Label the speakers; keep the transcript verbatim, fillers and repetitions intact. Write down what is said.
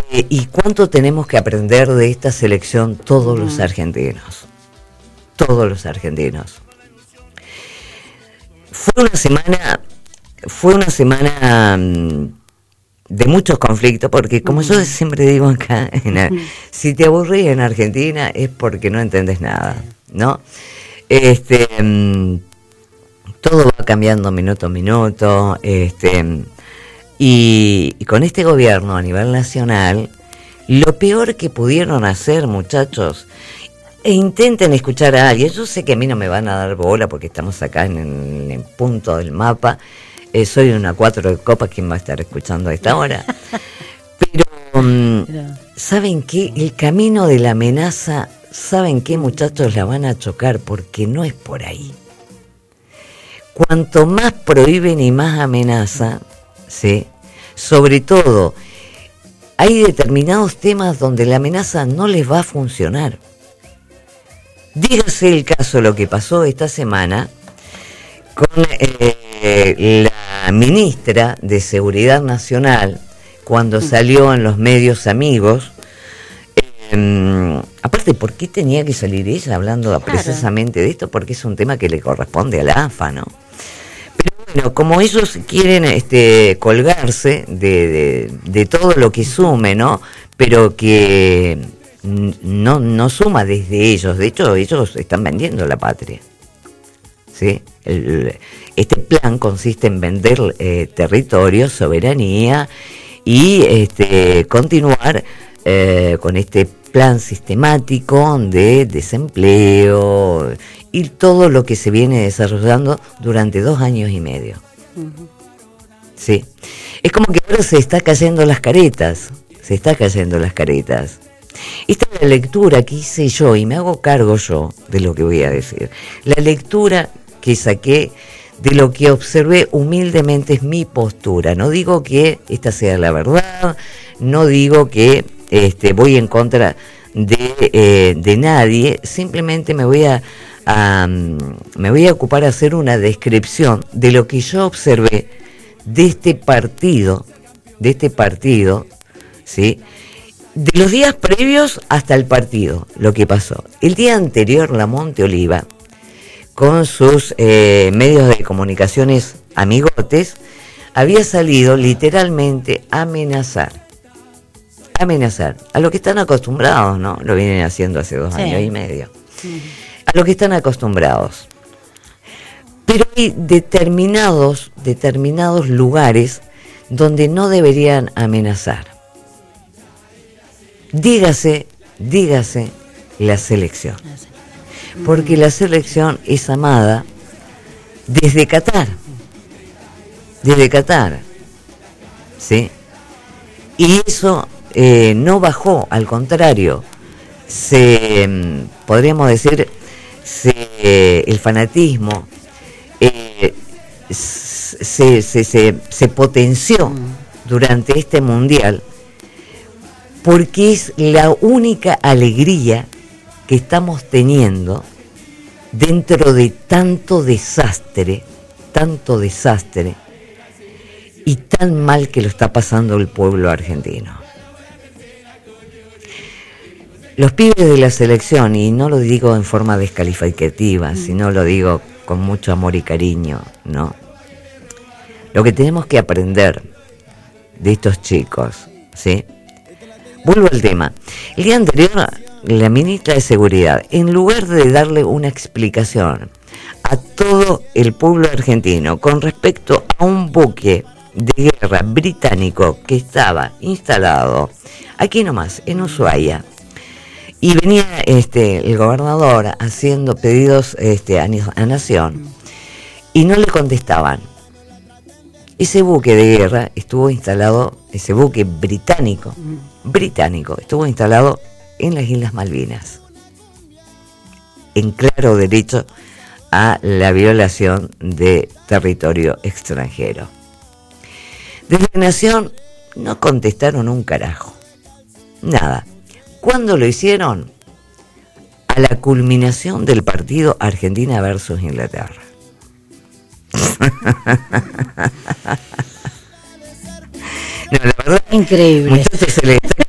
Speaker 1: Eh, ¿Y cuánto tenemos que aprender de esta selección todos los argentinos? Todos los argentinos. Fue una semana, fue una semana de muchos conflictos, porque como uh-huh. yo siempre digo acá, en la, uh-huh. si te aburrís en Argentina es porque no entendés nada, ¿no? Este, todo va cambiando minuto a minuto, este, y, y con este gobierno a nivel nacional, lo peor que pudieron hacer, muchachos, e intenten escuchar a alguien. Yo sé que a mí no me van a dar bola porque estamos acá en el, en el punto del mapa. Eh, soy una cuatro de copas, ¿quién va a estar escuchando a esta hora? Pero, um, ¿saben qué? El camino de la amenaza, ¿saben qué, muchachos? La van a chocar porque no es por ahí. Cuanto más prohíben y más amenazan, ¿sí? Sobre todo, hay determinados temas donde la amenaza no les va a funcionar. Dígase el caso, lo que pasó esta semana con eh, la ministra de Seguridad Nacional, cuando salió en los medios amigos. Eh, aparte, ¿por qué tenía que salir ella hablando claro. precisamente de esto? Porque es un tema que le corresponde a la A F A, ¿no? Pero bueno, como ellos quieren este, colgarse de, de, de todo lo que sume, ¿no? Pero que no, no suma desde ellos. De hecho, ellos están vendiendo la patria. ¿Sí? El, este plan consiste en vender eh, territorio, soberanía y este, continuar eh, con este plan sistemático de desempleo y todo lo que se viene desarrollando durante dos años y medio. Uh-huh. Sí. Es como que ahora se está cayendo las caretas, se está cayendo las caretas. Esta es la lectura que hice yo, y me hago cargo yo de lo que voy a decir. La lectura que saqué de lo que observé humildemente es mi postura. No digo que esta sea la verdad, no digo que este, voy en contra de, eh, de nadie, simplemente me voy a, a, me voy a ocupar a hacer una descripción de lo que yo observé de este partido, de este partido, ¿sí? De los días previos hasta el partido, lo que pasó. El día anterior, la Monte Oliva, con sus eh, medios de comunicaciones amigotes, había salido literalmente a amenazar, amenazar, a lo que están acostumbrados, ¿no? Lo vienen haciendo hace dos sí. años y medio, sí. a lo que están acostumbrados. Pero hay determinados, determinados lugares donde no deberían amenazar. Dígase, dígase la selección. Porque la selección es amada desde Qatar. Desde Qatar. ¿Sí? Y eso eh, no bajó, al contrario. Se, podríamos decir, se, eh, el fanatismo eh, se, se, se, se potenció durante este mundial, porque es la única alegría que estamos teniendo dentro de tanto desastre, tanto desastre y tan mal que lo está pasando el pueblo argentino. Los pibes de la selección, y no lo digo en forma descalificativa, sino lo digo con mucho amor y cariño, ¿no? Lo que tenemos que aprender de estos chicos, ¿sí? Vuelvo al tema. El día anterior, la ministra de Seguridad, en lugar de darle una explicación a todo el pueblo argentino con respecto a un buque de guerra británico que estaba instalado aquí nomás, en Ushuaia, y venía este el gobernador haciendo pedidos este, a, a Nación, y no le contestaban. Ese buque de guerra estuvo instalado, ese buque británico, británico, estuvo instalado en las Islas Malvinas, en claro derecho a la violación de territorio extranjero. Desde Nación no contestaron un carajo, nada. ¿Cuándo lo hicieron? A la culminación del partido Argentina versus Inglaterra. No, la verdad,
Speaker 2: increíble.
Speaker 1: Muchachos, se le está